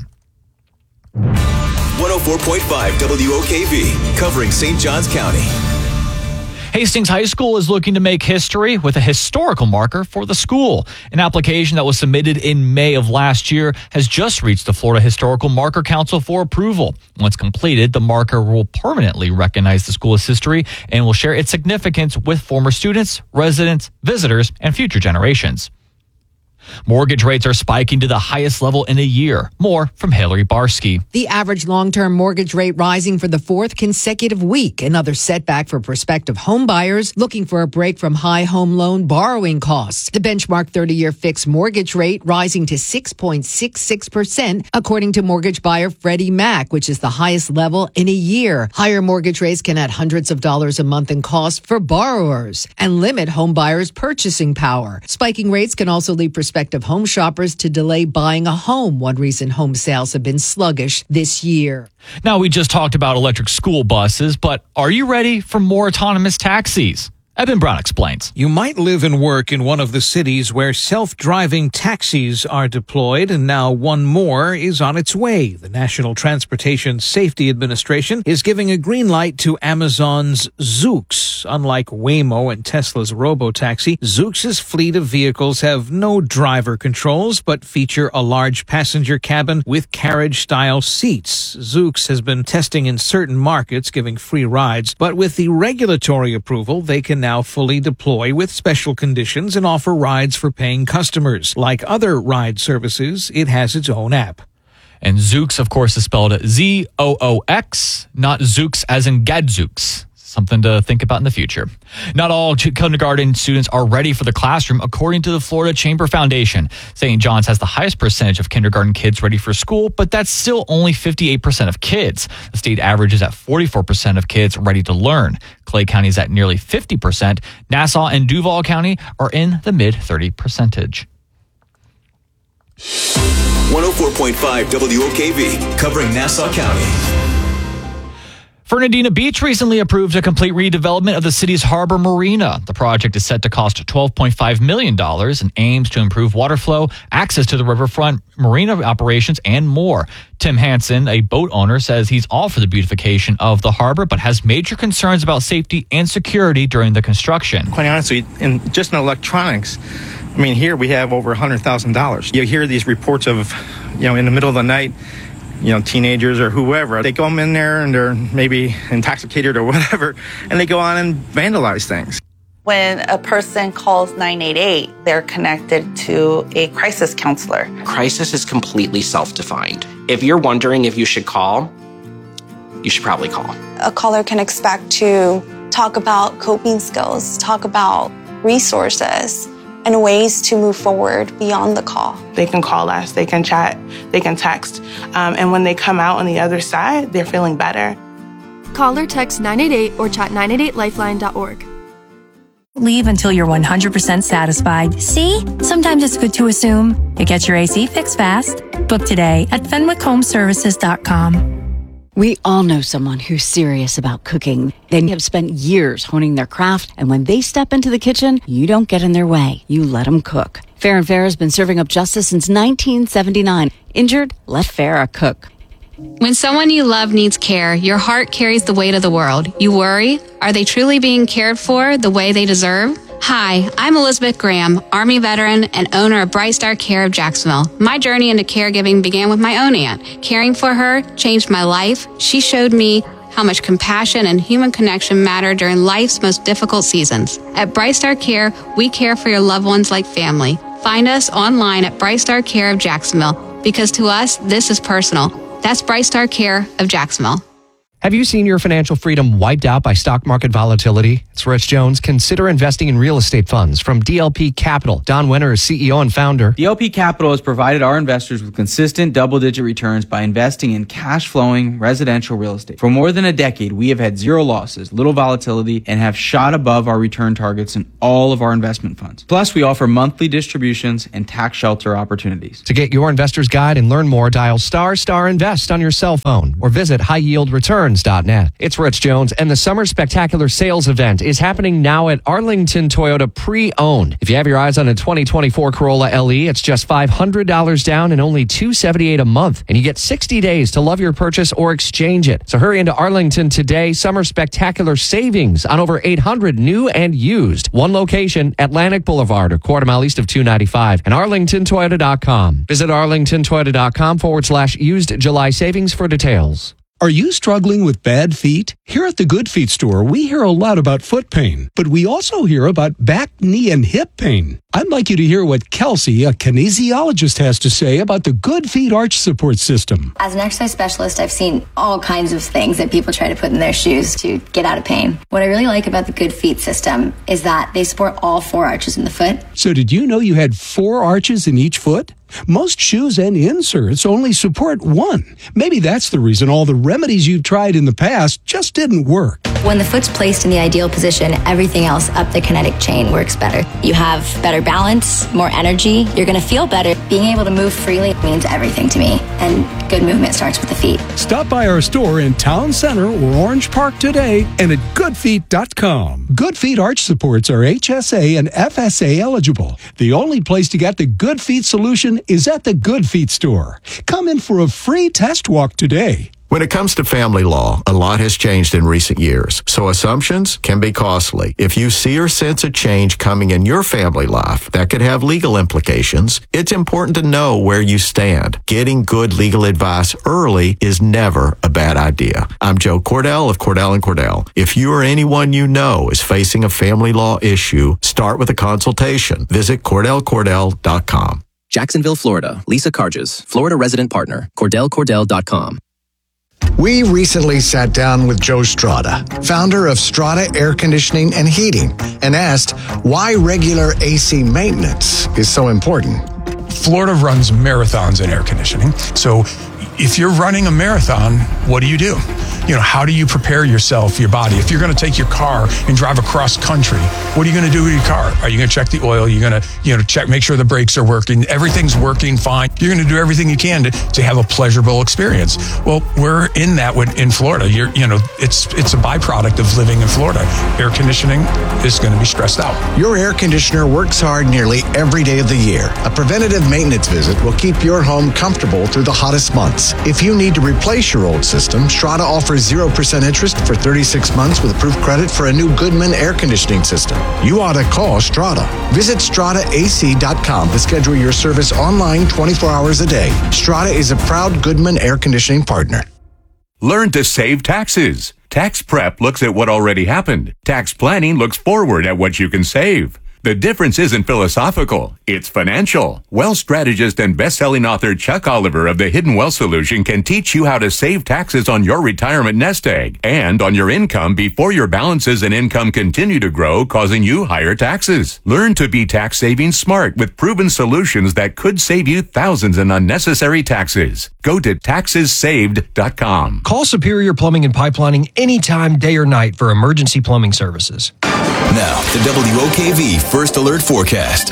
104.5 WOKV, covering St. Johns County. Hastings High School is looking to make history with a historical marker for the school. An application that was submitted in May of last year has just reached the Florida Historical Marker Council for approval. Once completed, the marker will permanently recognize the school's history and will share its significance with former students, residents, visitors, and future generations. Mortgage rates are spiking to the highest level in a year. More from Hillary Barsky. The average long-term mortgage rate rising for the fourth consecutive week. Another setback for prospective home buyers looking for a break from high home loan borrowing costs. The benchmark 30-year fixed mortgage rate rising to 6.66%, according to mortgage buyer Freddie Mac, which is the highest level in a year. Higher mortgage rates can add hundreds of dollars a month in cost for borrowers and limit home buyers' purchasing power. Spiking rates can also lead prospective home shoppers to delay buying a home. One reason home sales have been sluggish this year. Now, we just talked about electric school buses, but are you ready for more autonomous taxis? Evan Brown explains. You might live and work in one of the cities where self-driving taxis are deployed, and now one more is on its way. The National Transportation Safety Administration is giving a green light to Amazon's Zoox. Unlike Waymo and Tesla's Robotaxi, Zoox's fleet of vehicles have no driver controls, but feature a large passenger cabin with carriage-style seats. Zoox has been testing in certain markets, giving free rides, but with the regulatory approval, they can now fully deploy with special conditions and offer rides for paying customers. Like other ride services, it has its own app. And Zoox, of course, is spelled Zoox, not Zooks as in Gadzooks. Something to think about in the future. Not all kindergarten students are ready for the classroom, according to the Florida Chamber Foundation. St. John's has the highest percentage of kindergarten kids ready for school, but that's still only 58% of kids. The state average is at 44% of kids ready to learn. Clay County is at nearly 50%. Nassau and Duval County are in the mid-30 percentage. 104.5 WOKV, covering Nassau County. Fernandina Beach recently approved a complete redevelopment of the city's harbor marina. The project is set to cost $12.5 million and aims to improve water flow, access to the riverfront, marina operations, and more. Tim Hansen, a boat owner, says he's all for the beautification of the harbor, but has major concerns about safety and security during the construction. Quite honestly, in electronics, I mean, here we have over $100,000. You hear these reports of, in the middle of the night, teenagers or whoever, they go in there and they're maybe intoxicated or whatever, and they go on and vandalize things. When a person calls 988, they're connected to a crisis counselor. Crisis is completely self-defined. If you're wondering if you should call, you should probably call. A caller can expect to talk about coping skills, talk about resources, and ways to move forward beyond the call. They can call us, they can chat, they can text, and when they come out on the other side, they're feeling better. Call or text 988 or chat 988lifeline.org. Leave until you're 100% satisfied. See? Sometimes it's good to assume. It gets your AC fixed fast. Book today at FenwickHomeservices.com. We all know someone who's serious about cooking. They have spent years honing their craft, and when they step into the kitchen, you don't get in their way. You let them cook. Fair & Fair has been serving up justice since 1979. Injured? Let Farrah cook. When someone you love needs care, your heart carries the weight of the world. You worry, are they truly being cared for the way they deserve? Hi, I'm Elizabeth Graham, Army veteran and owner of Bright Star Care of Jacksonville. My journey into caregiving began with my own aunt. Caring for her changed my life. She showed me how much compassion and human connection matter during life's most difficult seasons. At Bright Star Care, we care for your loved ones like family. Find us online at Bright Star Care of Jacksonville, because to us, this is personal. That's Bright Star Care of Jacksonville. Have you seen your financial freedom wiped out by stock market volatility? It's Rich Jones. Consider investing in real estate funds from DLP Capital. Don Winter is CEO and founder. DLP Capital has provided our investors with consistent double-digit returns by investing in cash-flowing residential real estate. For more than a decade, we have had zero losses, little volatility, and have shot above our return targets in all of our investment funds. Plus, we offer monthly distributions and tax shelter opportunities. To get your investor's guide and learn more, dial **invest on your cell phone or visit highyieldreturns.net. It's Rich Jones, and the Summer Spectacular Sales Event is happening now at Arlington Toyota Pre-Owned. If you have your eyes on a 2024 Corolla LE, it's just $500 down and only $278 a month, and you get 60 days to love your purchase or exchange it. So hurry into Arlington today. Summer Spectacular savings on over 800 new and used. One location, Atlantic Boulevard, a quarter mile east of 295, and arlingtontoyota.com. Visit arlingtontoyota.com/used July savings for details. Are you struggling with bad feet? Here at the Good Feet store, we hear a lot about foot pain, but we also hear about back, knee, and hip pain. I'd like you to hear what Kelsey, a kinesiologist, has to say about the Good Feet Arch Support System. As an exercise specialist, I've seen all kinds of things that people try to put in their shoes to get out of pain. What I really like about the Good Feet system is that they support all 4 arches in the foot. So did you know you had 4 arches in each foot? Most shoes and inserts only support 1. Maybe that's the reason all the remedies you've tried in the past just didn't work. When the foot's placed in the ideal position, everything else up the kinetic chain works better. You have better balance, more energy, you're going to feel better. Being able to move freely means everything to me, and good movement starts with the feet. Stop by our store in Town Center or Orange Park today and at goodfeet.com. Good Feet Arch Supports are HSA and FSA eligible. The only place to get the Good Feet solution is at the Good Feet store. Come in for a free test walk today. When it comes to family law, a lot has changed in recent years, so assumptions can be costly. If you see or sense a change coming in your family life that could have legal implications, it's important to know where you stand. Getting good legal advice early is never a bad idea. I'm Joe Cordell of Cordell & Cordell. If you or anyone you know is facing a family law issue, start with a consultation. Visit CordellCordell.com. Jacksonville, Florida. Lisa Carges, Florida resident partner. CordellCordell.com. We recently sat down with Joe Strada, founder of Strada Air Conditioning and Heating, and asked why regular AC maintenance is so important. Florida runs marathons in air conditioning. So if you're running a marathon, what do? How do you prepare yourself, your body? If you're going to take your car and drive across country, what are you going to do with your car? Are you going to check the oil? You're going to, check, make sure the brakes are working. Everything's working fine. You're going to do everything you can to have a pleasurable experience. Well, we're in that in Florida. It's a byproduct of living in Florida. Air conditioning is going to be stressed out. Your air conditioner works hard nearly every day of the year. A preventative maintenance visit will keep your home comfortable through the hottest months. If you need to replace your old system, Strada offers 0% interest for 36 months with approved credit for a new Goodman air conditioning system. You ought to call Strada. Visit StradaAC.com to schedule your service online 24 hours a day. Strada is a proud Goodman air conditioning partner. Learn to save taxes. Tax prep looks at what already happened. Tax planning looks forward at what you can save. The difference isn't philosophical, it's financial. Wealth strategist and best-selling author Chuck Oliver of The Hidden Wealth Solution can teach you how to save taxes on your retirement nest egg and on your income before your balances and income continue to grow, causing you higher taxes. Learn to be tax saving smart with proven solutions that could save you thousands in unnecessary taxes. Go to taxessaved.com. Call Superior Plumbing and Pipelining anytime, day or night for emergency plumbing services. Now, the WOKV First Alert Forecast.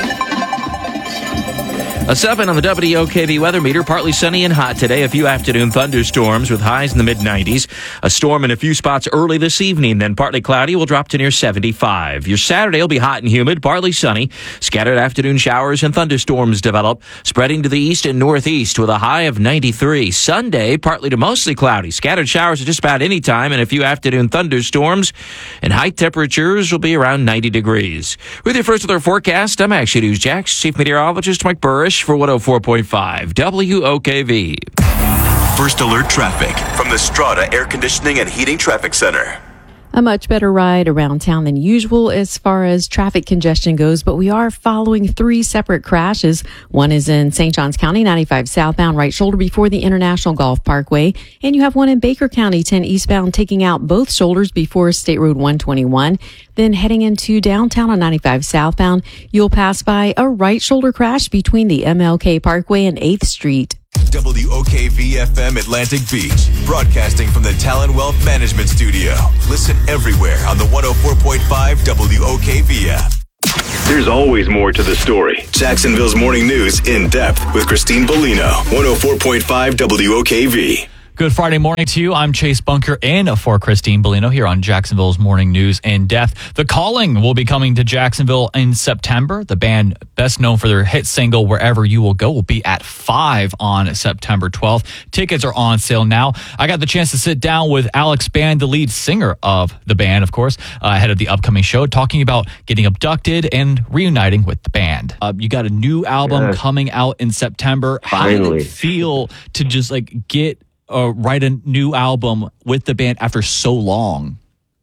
A 7 on the WOKV weather meter. Partly sunny and hot today. A few afternoon thunderstorms with highs in the mid-90s. A storm in a few spots early this evening. Then partly cloudy will drop to near 75. Your Saturday will be hot and humid, partly sunny. Scattered afternoon showers and thunderstorms develop, spreading to the east and northeast with a high of 93. Sunday, partly to mostly cloudy. Scattered showers at just about any time and a few afternoon thunderstorms. And high temperatures will be around 90 degrees. With your First Alert forecast, I'm Action News Jax Chief Meteorologist Mike Burrish for 104.5 WOKV. First Alert Traffic from the Strata Air Conditioning and Heating Traffic Center. A much better ride around town than usual as far as traffic congestion goes, but we are following 3 separate crashes. One is in St. Johns County, 95 southbound, right shoulder before the International Golf Parkway. And you have one in Baker County, 10 eastbound, taking out both shoulders before State Road 121. Then heading into downtown on 95 southbound, you'll pass by a right shoulder crash between the MLK Parkway and 8th Street. WOKV-FM Atlantic Beach, broadcasting from the Talon Wealth Management Studio. Listen everywhere on the 104.5 WOKV app. There's always more to the story. Jacksonville's Morning News in depth with Christine Bellino, 104.5 WOKV. Good Friday morning to you. I'm Chase Bunker in for Christine Bellino here on Jacksonville's Morning News in Depth. The Calling will be coming to Jacksonville in September. The band, best known for their hit single Wherever You Will Go, will be at 5 on September 12th. Tickets are on sale now. I got the chance to sit down with Alex Band, the lead singer of the band, of course, ahead of the upcoming show, talking about getting abducted and reuniting with the band. You got a new album coming out in September. Finally. How did it feel to just get write a new album with the band after so long?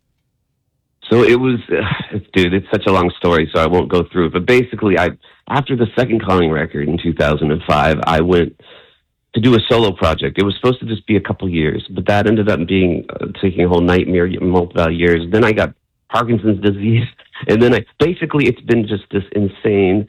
So it was, dude, it's such a long story, so I won't go through it. But basically, after the second Calling record in 2005, I went to do a solo project. It was supposed to just be a couple years, but that ended up being taking a whole nightmare, multiple years. Then I got Parkinson's disease, and then it's been just this insane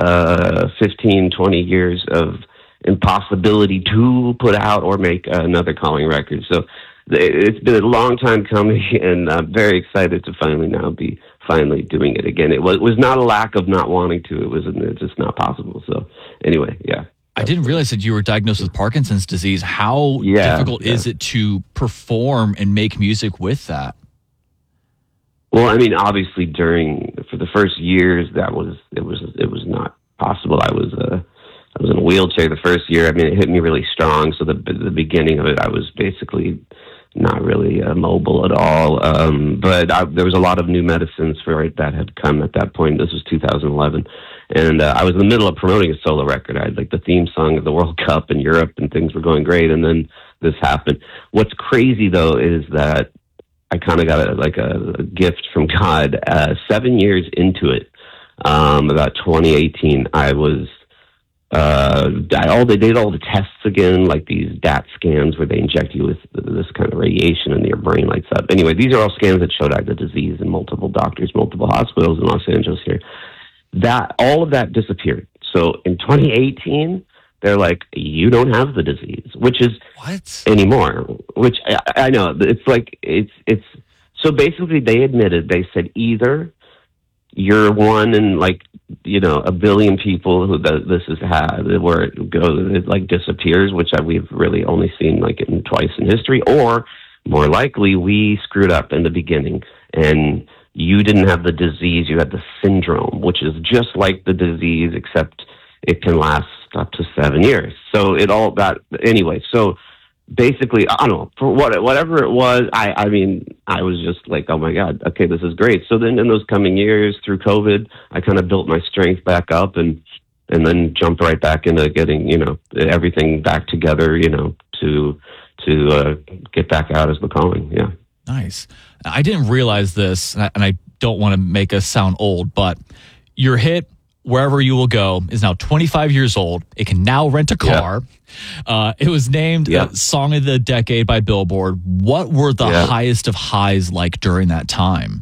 15, 20 years of impossibility to put out or make another Calling record. So it's been a long time coming, and I'm very excited to finally now be doing it again. It was not a lack of not wanting to. It's just not possible. So anyway, yeah. I didn't realize that you were diagnosed with Parkinson's disease. How difficult is it to perform and make music with that? Well, I mean, obviously for the first years, it was not possible. I was in a wheelchair the first year. I mean, it hit me really strong. So the beginning of it, I was basically not really mobile at all. But there was a lot of new medicines that had come at that point. This was 2011. And I was in the middle of promoting a solo record. I had the theme song of the World Cup in Europe, and things were going great. And then this happened. What's crazy, though, is that I kind of got a gift from God. 7 years into it, about 2018, they did all the tests again, like these DAT scans where they inject you with this kind of radiation and your brain lights up. Anyway, these are all scans that showed I had the disease in multiple doctors, multiple hospitals in Los Angeles here. All of that disappeared. So in 2018, they're like, you don't have the disease, which is anymore, which I know it's so basically they admitted, they said either you're one in a billion people who this has had, where it disappears, which we've really only seen twice in history, or more likely we screwed up in the beginning and you didn't have the disease, you had the syndrome, which is just like the disease, except it can last up to 7 years. So anyway, so basically, I don't know, for whatever it was, I mean, I was just like, oh my God, okay, this is great. So then in those coming years through COVID, I kind of built my strength back up and then jumped right back into getting, everything back together, to get back out as the Calling. Yeah. Nice. I didn't realize this, and I don't want to make us sound old, but your hit Wherever You Will Go is now 25 years old. It can now rent a car. It was named Song of the Decade by Billboard. What were the highest of highs like during that time?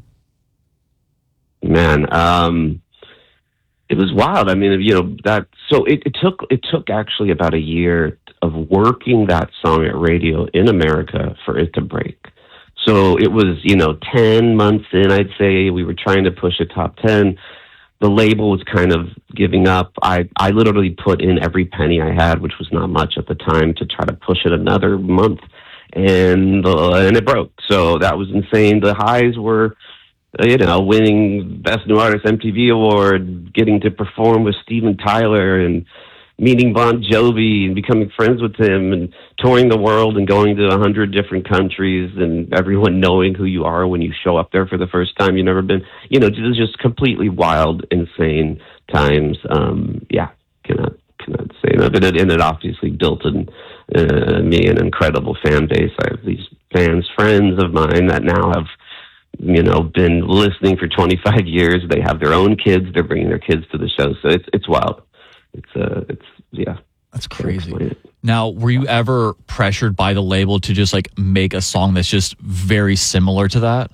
Man, it was wild. I mean, so it took actually about a year of working that song at radio in America for it to break. So it was, 10 months in, I'd say. We were trying to push a top 10. The label was kind of giving up. I literally put in every penny I had, which was not much at the time, to try to push it another month, and it broke. So that was insane. The highs were, winning Best New Artist MTV Award, getting to perform with Steven Tyler, and meeting Bon Jovi and becoming friends with him, and touring the world and going to 100 different countries, and everyone knowing who you are when you show up there for the first time you've never been. It was just completely wild, insane times. Cannot say that. And it obviously built an me an incredible fan base. I have these fans, friends of mine that now have, been listening for 25 years. They have their own kids. They're bringing their kids to the show. So it's wild. Yeah. That's crazy. Now, were you ever pressured by the label to just like make a song that's just very similar to that?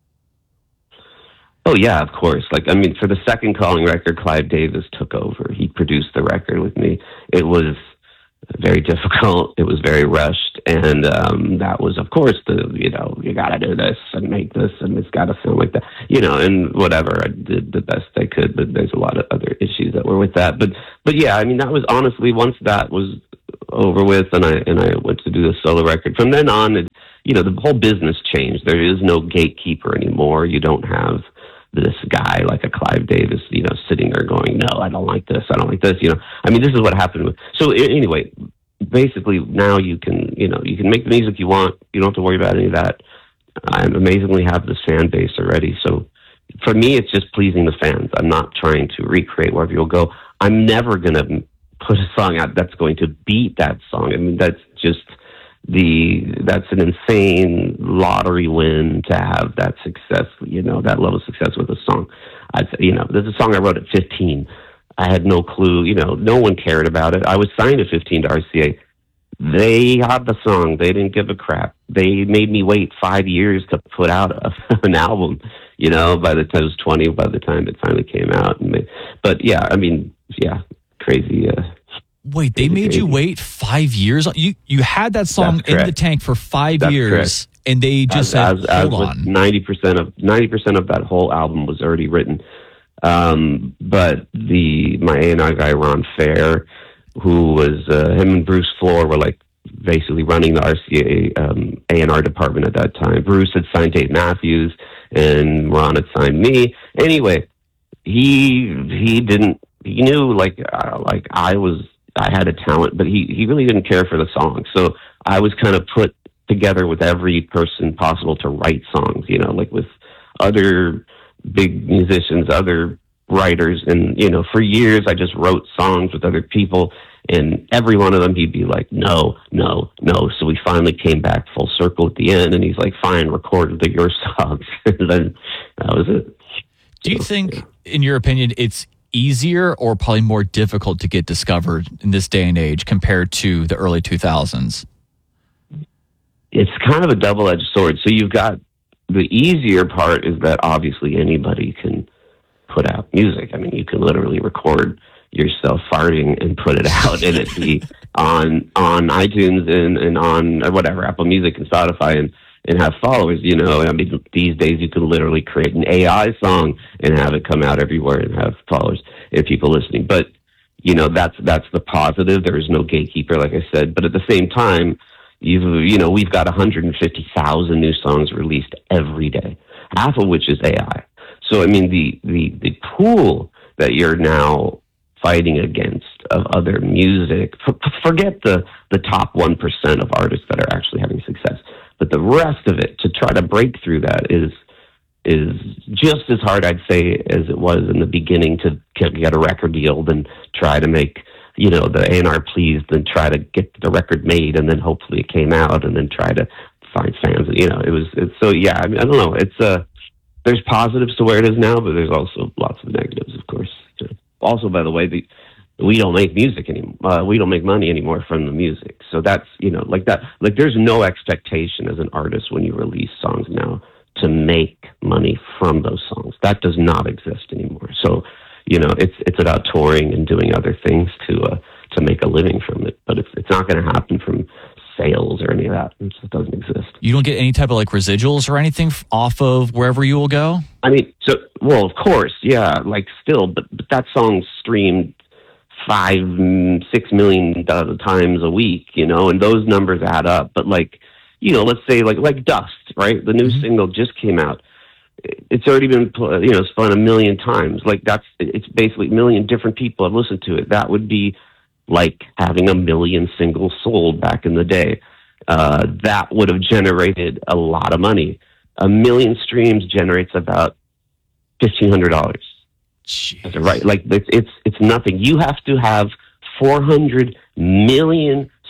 Oh yeah, of course. For the second Calling record, Clive Davis took over. He produced the record with me. It was very difficult. It was very rushed. And that was, of course, you got to do this and make this, and it's got to sound like that, and whatever. I did the best I could, but there's a lot of other issues that were with that. But yeah, that was honestly, once that was over with and I went to do the solo record, from then on, the whole business changed. There is no gatekeeper anymore. You don't have this guy like a Clive Davis, sitting there going, no, I don't like this. I don't like this. This is what happened. So anyway, basically now you can make the music you want. You don't have to worry about any of that. I amazingly have this fan base already. So for me, it's just pleasing the fans. I'm not trying to recreate wherever you'll go. I'm never going to put a song out that's going to beat that song. That's just that's an insane lottery win to have that success, that level of success with a song. There's a song I wrote at 15. I had no clue, no one cared about it. I was signed at 15 to RCA. They had the song. They didn't give a crap. They made me wait 5 years to put out an album, by the time I was 20, by the time it finally came out. Crazy. Wait, they made you wait 5 years? You had that song in the tank for 5 years, correct. And they just said, hold on. 90% of that whole album was already written. But my A&R guy, Ron Fair, who was, him and Bruce Floor were basically running the RCA A&R department at that time. Bruce had signed Dave Matthews and Ron had signed me. Anyway, he knew I had a talent, but he really didn't care for the song. So I was kind of put together with every person possible to write songs, with other big musicians, other writers. And, for years I just wrote songs with other people, and every one of them he'd be like, no. So we finally came back full circle at the end, and he's like, fine, record your songs. And then that was it. Do you think, in your opinion, it's easier or probably more difficult to get discovered in this day and age compared to the early 2000s? It's kind of a double-edged sword. So you've got the easier part is that obviously anybody can put out music. You can literally record yourself farting and put it out, and it be on iTunes and on whatever, Apple Music and Spotify, and have followers. These days you can literally create an AI song and have it come out everywhere and have followers and people listening. But that's the positive. There is no gatekeeper, like I said. But at the same time, we've got 150,000 new songs released every day, half of which is AI. So the pool that you're now fighting against of other music, forget the top 1% of artists that are actually having success. But the rest of it, to try to break through that is just as hard, I'd say, as it was in the beginning to get a record deal than try to make, the A&R pleased, then try to get the record made, and then hopefully it came out, and then try to find fans. I don't know. There's positives to where it is now, but there's also lots of negatives, of course. Also, by the way, we don't make music anymore. We don't make money anymore from the music. So that's, there's no expectation as an artist when you release songs now to make money from those songs. That does not exist anymore. So, it's about touring and doing other things to make a living from it. But it's not going to happen from sales or any of that. It just doesn't exist. You don't get any type of residuals or anything off of wherever you will go? Of course, yeah, still, but that song's streamed 5-6 million times a week, and those numbers add up. But let's say like Dust, right? The new single just came out. It's already been spun 1 million times. It's basically 1 million different people have listened to it. That would be like having 1 million singles sold back in the day. That would have generated a lot of money. 1 million streams generates about $1,500. That's right. It's nothing. You have to have 400 million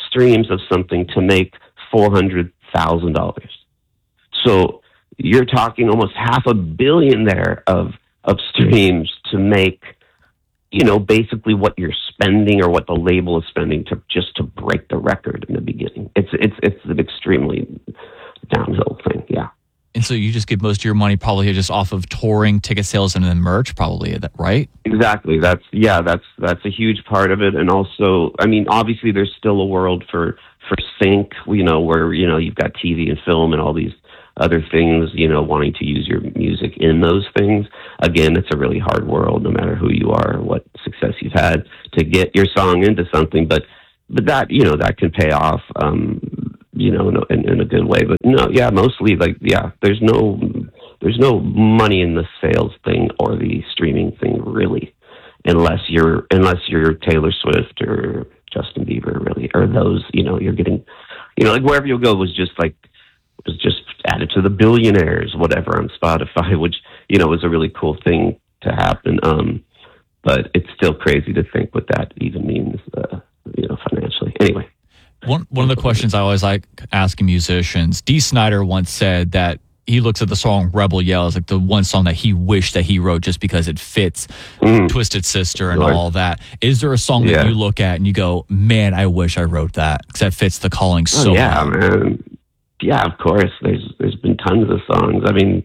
streams of something to make $400,000. So you're talking almost $500 million there of streams to make, basically what you're spending or what the label is spending to break the record in the beginning. It's an extremely downhill thing. Yeah. And so you just get most of your money probably just off of touring, ticket sales, and then merch, probably, right? Exactly. That's a huge part of it. And also, I mean, obviously there's still a world for sync, where, you've got TV and film and all these other things, wanting to use your music in those things. Again, it's a really hard world, no matter who you are or what success you've had, to get your song into something. But that, that can pay off, in a good way. But no, yeah, mostly there's no money in the sales thing or the streaming thing, really, unless you're Taylor Swift or Justin Bieber, really, or those, you're getting, like Wherever You'll Go was just added to the billionaires, whatever, on Spotify, which, was a really cool thing to happen. But it's still crazy to think what that even means, financially. Anyway. One of the questions I always like asking musicians, Dee Snider once said that he looks at the song Rebel Yell as like the one song that he wished that he wrote just because it fits Twisted Sister and all that. Is there a song that you look at and you go, man, I wish I wrote that because that fits the calling so well? Man. Yeah, of course. There's been tons of songs. I mean,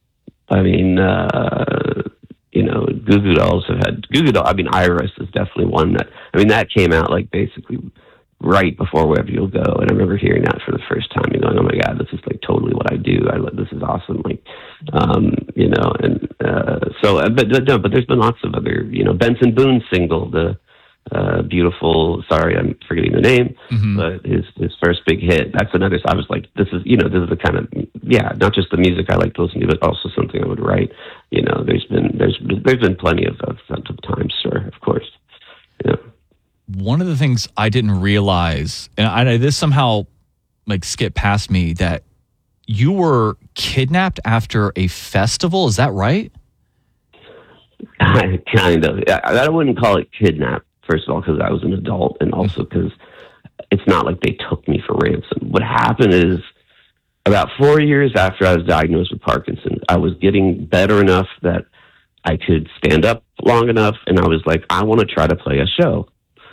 Goo Goo Dolls have had Iris is definitely one that came out like basically right before Wherever You'll Go, and I remember hearing that for the first time and going, "Oh my God, this is like totally what I do. This is awesome!" But there's been lots of other, Benson Boone's single, the beautiful. Sorry, I'm forgetting the name, but his first big hit. That's another. I was like, this is the kind of not just the music I like to listen to, but also something I would write. There's been plenty of times, sure, of course. One of the things I didn't realize, and this somehow skipped past me, that you were kidnapped after a festival. Is that right? Kind of. I wouldn't call it kidnap, first of all, because I was an adult, and also because it's not like they took me for ransom. What happened is, about 4 years after I was diagnosed with Parkinson's, I was getting better enough that I could stand up long enough, and I was like, I want to try to play a show.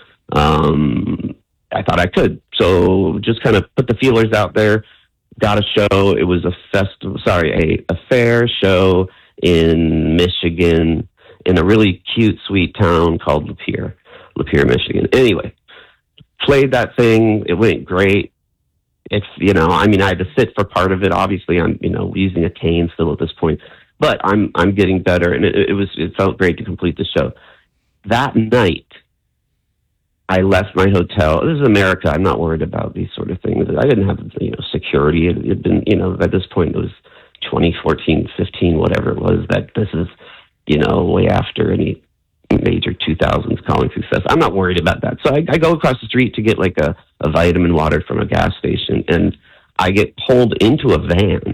I thought I could. So just kind of put the feelers out there, got a show. It was a fair show in Michigan, in a really cute, sweet town called Lapeer, Michigan. Anyway, played that thing. It went great. It's, I had to sit for part of it. Obviously, I'm, using a cane still at this point, but I'm getting better. And it felt great to complete the show. That night, I left my hotel. This is America. I'm not worried about these sort of things. I didn't have, security. It had been, at this point, it was 2014, 15, whatever it was, that this is, way after any major 2000s calling success. I'm not worried about that. So I go across the street to get like a vitamin water from a gas station, and I get pulled into a van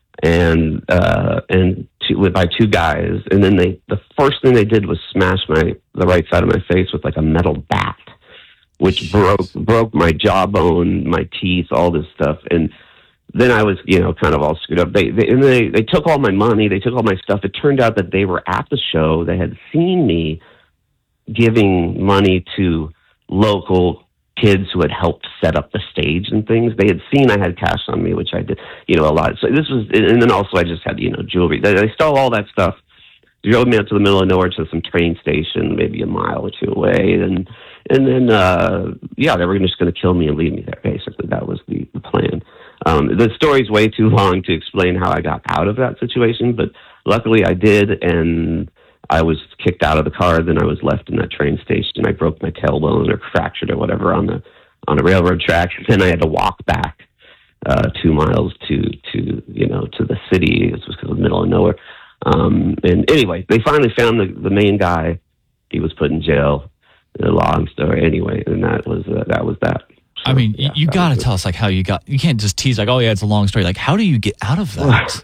by two guys. And then the first thing they did was smash the right side of my face with like a metal bat, which broke my jawbone, my teeth, all this stuff. And then I was, kind of all screwed up. They took all my money. They took all my stuff. It turned out that they were at the show. They had seen me giving money to local kids who had helped set up the stage and things. They had seen I had cash on me, which I did, a lot. So this was, and then also I just had, jewelry. They stole all that stuff, drove me out to the middle of nowhere to some train station, maybe a mile or two away. And then, they were just going to kill me and leave me there. Basically, that was the plan. The story's way too long to explain how I got out of that situation, but luckily I did, and I was kicked out of the car. Then I was left in that train station. I broke my tailbone or fractured or whatever on a railroad track. Then I had to walk back 2 miles to the city. This was because of the middle of nowhere. And anyway, they finally found the main guy. He was put in jail. A long story anyway, and that was that. So, I mean, you got to tell us how you can't just tease oh yeah, it's a long story. How do you get out of that?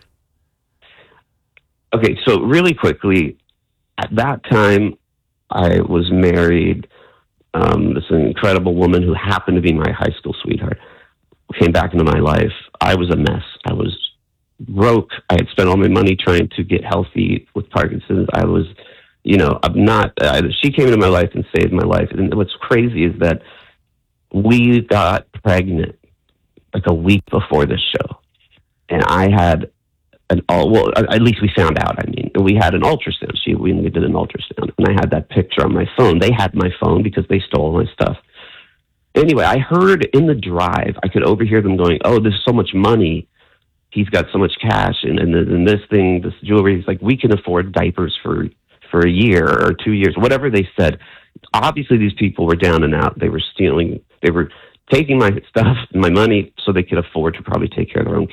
Okay, so really quickly, at that time, I was married. this incredible woman who happened to be my high school sweetheart, came back into my life. I was a mess. I was broke. I had spent all my money trying to get healthy with Parkinson's. I was, she came into my life and saved my life. And what's crazy is that we got pregnant like a week before this show. And I had at least we found out. We had an ultrasound. We did an ultrasound, and I had that picture on my phone. They had my phone because they stole my stuff. Anyway, I heard in the drive, I could overhear them going, "Oh, there's so much money. He's got so much cash, and this thing, this jewelry. He's like, we can afford diapers for a year or 2 years," whatever they said. Obviously, these people were down and out. They were stealing. They were taking my stuff, my money, so they could afford to probably take care of their own